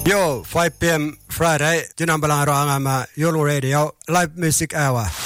Yo, 5 p.m. Friday, Jinambalang Roangama, Yolo Radio, live music hour.